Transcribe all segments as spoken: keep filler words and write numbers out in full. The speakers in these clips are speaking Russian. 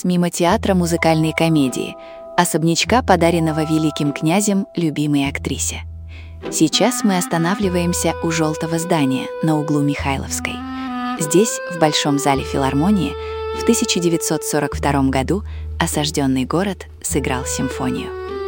нас мимо театра музыкальной комедии, особнячка, подаренного великим князем любимой актрисе. Сейчас мы останавливаемся у желтого здания на углу Михайловской. Здесь, в Большом зале филармонии, в тысяча девятьсот сорок втором году осажденный город сыграл симфонию.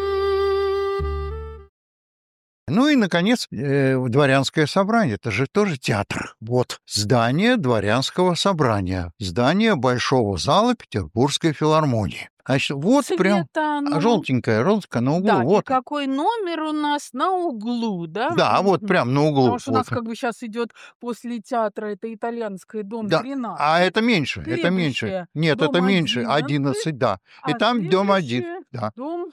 Ну и, наконец, э, дворянское собрание. Это же тоже театр. Вот здание дворянского собрания. Здание Большого зала Петербургской филармонии. Значит, вот Цвета, прям ну, желтенькая, желтенькая на углу. да, и Вот. какой номер у нас на углу, да? Да, вот Мгм. прям на углу. Потому что у нас Вот. как бы сейчас идет после театра, это итальянская, дом Да. тринадцать. А это меньше, это меньше. Следующее Нет, это дом меньше. одиннадцать, одиннадцать, да. И а там дом один. следующее Да. дом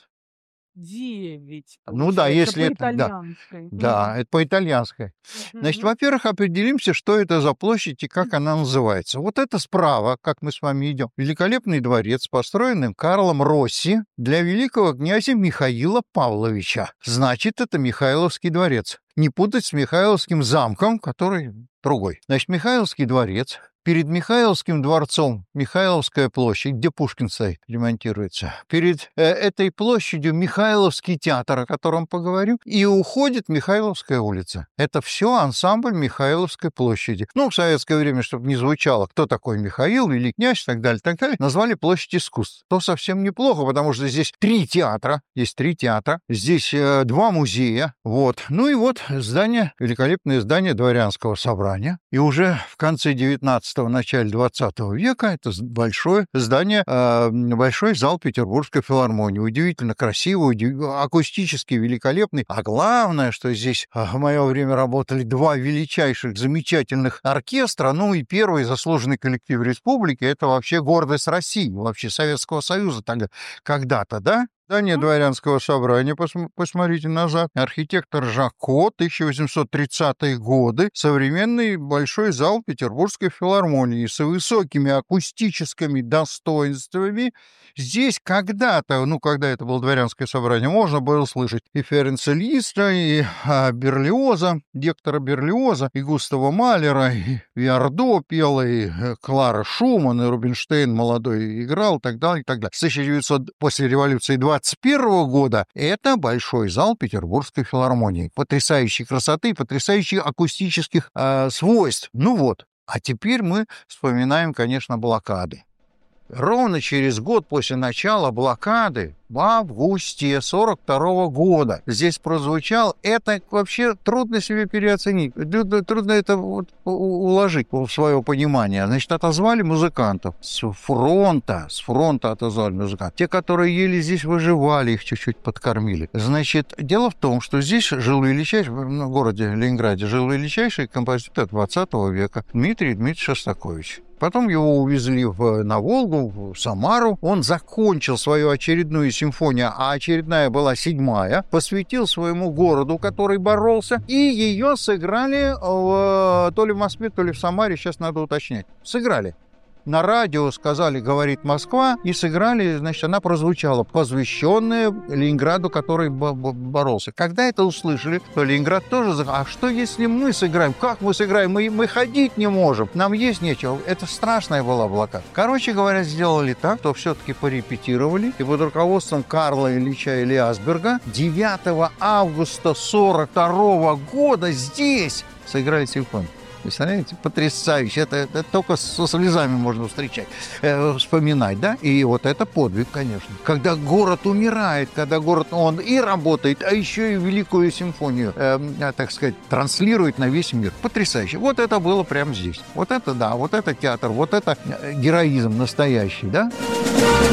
девять, Ну да, получается, если по это, да. итальянской. Да, Мгм. это по-итальянски. Значит, Мгм. во-первых, определимся, что это за площадь и как она называется. Вот это справа, как мы с вами идем, великолепный дворец, построенный Карлом Росси для великого князя Михаила Павловича. Значит, это Михайловский дворец. Не путать с Михайловским замком, который другой. Значит, Михайловский дворец. Перед Михайловским дворцом Михайловская площадь, где Пушкин стоит, ремонтируется. Перед э, этой площадью Михайловский театр, о котором поговорим, и уходит Михайловская улица. Это все ансамбль Михайловской площади. Ну, в советское время, чтобы не звучало, кто такой Михаил, великий князь и так далее, так далее, назвали площадь искусств. То совсем неплохо, потому что здесь три театра, здесь три театра, здесь э, два музея, вот. Ну и вот здание, великолепное здание дворянского собрания. И уже в конце девятнадцатого в начале двадцатого века это большое здание, э, большой зал Петербургской филармонии. Удивительно красивый, удив... акустически великолепный. А главное, что здесь э, в мое время работали два величайших, замечательных оркестра. Ну и первый заслуженный коллектив республики. Это вообще гордость России, вообще Советского Союза тогда, когда-то, да? Здание дворянского собрания, пос- посмотрите назад. Архитектор Жако, тысяча восемьсот тридцатые годы. Современный большой зал Петербургской филармонии с высокими акустическими достоинствами. Здесь когда-то, ну, когда это было дворянское собрание, можно было слышать и Ференца Листа, и а, Берлиоза, Гектора Берлиоза, и Густава Малера, и Виардо пела, и э, Клара Шуман, и Рубинштейн молодой играл, и так далее, и так далее. С тысяча девятисотого, после революции, двадцать первого года это большой зал Петербургской филармонии. Потрясающей красоты, потрясающих акустических э, свойств. Ну вот. А теперь мы вспоминаем, конечно, блокады. Ровно через год после начала блокады, в августе сорок второго года, здесь прозвучал, это вообще трудно себе переоценить, трудно это вот уложить в свое понимание. Значит, отозвали музыкантов с фронта, с фронта отозвали музыкантов. Те, которые еле здесь выживали, их чуть-чуть подкормили. Значит, дело в том, что здесь жил величайший, в городе Ленинграде, жил величайший композитор двадцатого века Дмитрий Дмитриевич Шостакович. Потом его увезли в, на Волгу, в Самару. Он закончил свою очередную симфонию, а очередная была седьмая, посвятил своему городу, который боролся, и ее сыграли в, то ли в Москве, то ли в Самаре, сейчас надо уточнять. Сыграли. На радио сказали, говорит Москва, и сыграли, значит, она прозвучала, посвященная Ленинграду, который боролся. Когда это услышали, то Ленинград тоже сказал, а что если мы сыграем? Как мы сыграем? Мы, мы ходить не можем, нам есть нечего. Это страшная была блокада. Короче говоря, сделали так, что все-таки порепетировали, и под руководством Карла Ильича Элиасберга девятого августа сорок второго года здесь сыграли симфонию. Представляете? Потрясающе. Это, это только со слезами можно встречать, э, вспоминать, да? И вот это подвиг, конечно. Когда город умирает, когда город, он и работает, а еще и великую симфонию, э, так сказать, транслирует на весь мир. Потрясающе. Вот это было прямо здесь. Вот это, да, вот это театр, вот это героизм настоящий, да?